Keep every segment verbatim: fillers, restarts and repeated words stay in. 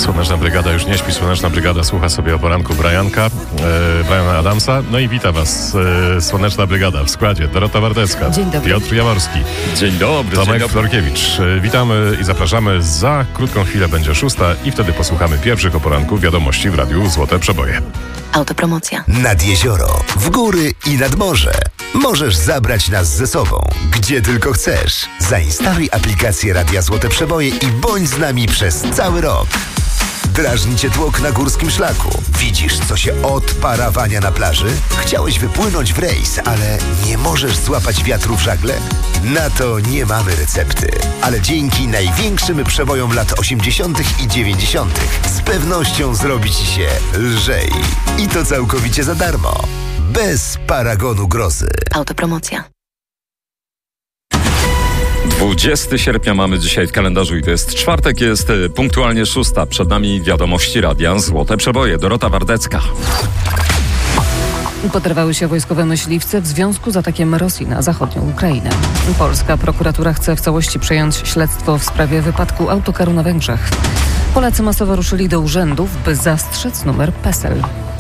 Słoneczna Brygada już nie śpi. Słoneczna Brygada słucha sobie o poranku Brianka, e, Briana Adamsa. No i wita was e, Słoneczna Brygada w składzie. Dorota Wardecka, Dzień dobry. Piotr Jaworski, Dzień dobry. Tomek dzień dobry. Florkiewicz. E, witamy i zapraszamy. Za krótką chwilę będzie szósta i wtedy posłuchamy pierwszych o poranku wiadomości w Radiu Złote Przeboje. Autopromocja. Nad jezioro, w góry i nad morze. Możesz zabrać nas ze sobą, gdzie tylko chcesz. Zainstaluj aplikację Radia Złote Przeboje i bądź z nami przez cały rok. Drażni cię tłok na górskim szlaku. Widzisz, co się odparawania na plaży? Chciałeś wypłynąć w rejs, ale nie możesz złapać wiatru w żagle? Na to nie mamy recepty. Ale dzięki największym przebojom lat osiemdziesiątych i dziewięćdziesiątych z pewnością zrobi ci się lżej. I to całkowicie za darmo. Bez paragonu grozy. Autopromocja. dwudziestego sierpnia mamy dzisiaj w kalendarzu i to jest czwartek, jest punktualnie szósta. Przed nami wiadomości Radia Złote Przeboje. Dorota Wardecka. Podrywały się wojskowe myśliwce w związku z atakiem Rosji na zachodnią Ukrainę. Polska prokuratura chce w całości przejąć śledztwo w sprawie wypadku autokaru na Węgrzech. Polacy masowo ruszyli do urzędów, by zastrzec numer PESEL.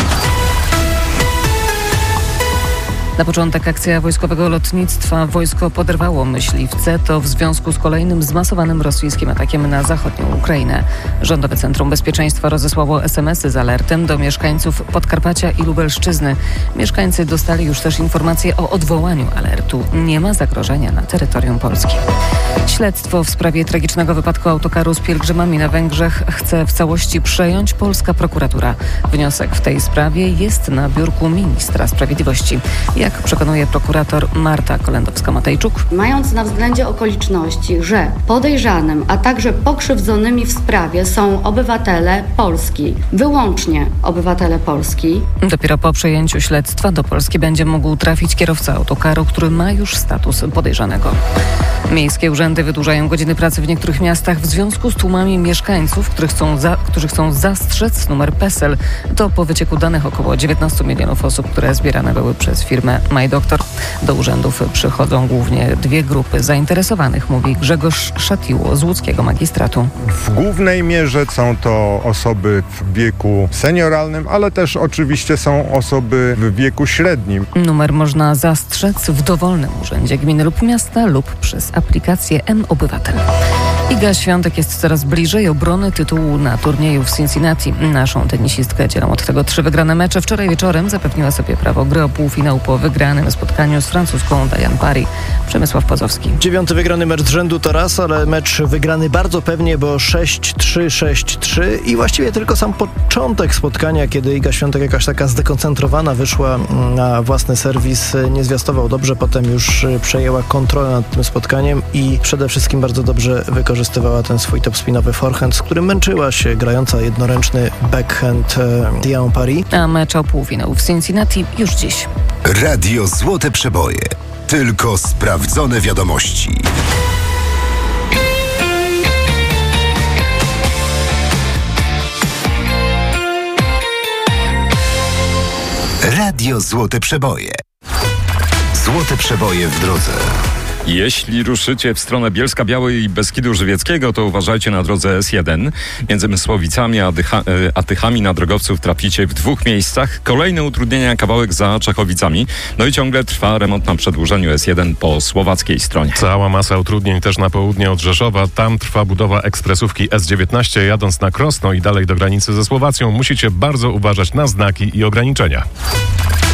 Na początek akcja wojskowego lotnictwa. Wojsko poderwało myśliwce. To w związku z kolejnym zmasowanym rosyjskim atakiem na zachodnią Ukrainę. Rządowe Centrum Bezpieczeństwa rozesłało es em esy z alertem do mieszkańców Podkarpacia i Lubelszczyzny. Mieszkańcy dostali już też informację o odwołaniu alertu. Nie ma zagrożenia na terytorium Polski. Śledztwo w sprawie tragicznego wypadku autokaru z pielgrzymami na Węgrzech chce w całości przejąć polska prokuratura. Wniosek w tej sprawie jest na biurku ministra sprawiedliwości. Jak przekonuje prokurator Marta Kolendowska-Matejczuk. Mając na względzie okoliczności, że podejrzanym, a także pokrzywdzonymi w sprawie są obywatele Polski, wyłącznie obywatele Polski. Dopiero po przejęciu śledztwa do Polski będzie mógł trafić kierowca autokaru, który ma już status podejrzanego. Miejskie urzędy wydłużają godziny pracy w niektórych miastach w związku z tłumami mieszkańców, którzy chcą, za, którzy chcą zastrzec numer PESEL. To po wycieku danych około dziewiętnaście milionów osób, które zbierane były przez firmę MyDoktor. Do urzędów przychodzą głównie dwie grupy zainteresowanych, mówi Grzegorz Szatiło z łódzkiego magistratu. W głównej mierze są to osoby w wieku senioralnym, ale też oczywiście są osoby w wieku średnim. Numer można zastrzec w dowolnym urzędzie gminy lub miasta lub przez aplikację M-Obywatel. Iga Świątek jest coraz bliżej obrony tytułu na turnieju w Cincinnati. Naszą tenisistkę dzielą od tego trzy wygrane mecze. Wczoraj wieczorem zapewniła sobie prawo gry o półfinał po wygranym spotkaniu z francuską Diane Parry. Przemysław Pozowski. Dziewiąty wygrany mecz z rzędu to raz, ale mecz wygrany bardzo pewnie, bo sześć trzy, sześć trzy i właściwie tylko sam początek spotkania, kiedy Iga Świątek jakaś taka zdekoncentrowana wyszła na własny serwis, nie zwiastował dobrze, potem już przejęła kontrolę nad tym spotkaniem i przede wszystkim bardzo dobrze wykorzystywała ten swój topspinowy forehand, z którym męczyła się grająca jednoręczny backhand Diane Parry. A mecz o półfinał w Cincinnati już dziś. Radio Złote Przeboje. Tylko sprawdzone wiadomości. Radio Złote Przeboje. Złote Przeboje w drodze. Jeśli ruszycie w stronę Bielska-Białej i Beskidu Żywieckiego, to uważajcie na drodze es jeden. Między Mysłowicami a, Dycha, a Tychami na drogowców traficie w dwóch miejscach. Kolejne utrudnienia kawałek za Czechowicami. No i ciągle trwa remont na przedłużeniu es jeden po słowackiej stronie. Cała masa utrudnień też na południe od Rzeszowa. Tam trwa budowa ekspresówki es dziewiętnaście. Jadąc na Krosno i dalej do granicy ze Słowacją, musicie bardzo uważać na znaki i ograniczenia.